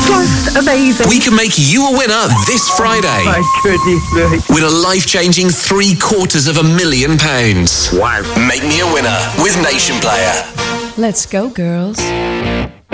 Just amazing. We can make you a winner this Friday. My goodness me. With a life-changing £750,000. Wow. Make me a winner with Nation Player. Let's go, girls.